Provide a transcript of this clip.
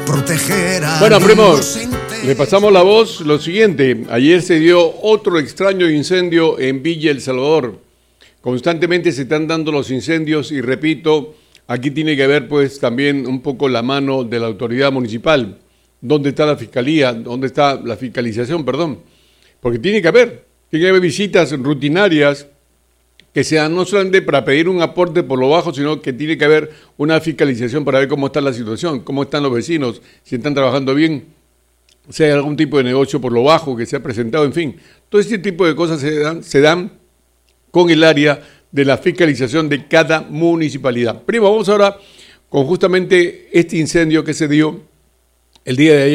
proteger a Bueno, primos, le pasamos la voz. Lo siguiente, ayer se dio otro extraño incendio en Villa El Salvador. Constantemente se están dando los incendios y repito, aquí tiene que haber pues también un poco la mano de la autoridad municipal. ¿Dónde está la fiscalía? ¿Dónde está la fiscalización? Perdón. Porque tiene que haber visitas rutinarias que sean no solamente para pedir un aporte por lo bajo, sino que tiene que haber una fiscalización para ver cómo está la situación, cómo están los vecinos, si están trabajando bien, si hay algún tipo de negocio por lo bajo que se ha presentado, en fin. Todo este tipo de cosas se dan con el área de la fiscalización de cada municipalidad. Primo, vamos ahora con justamente este incendio que se dio el día de ayer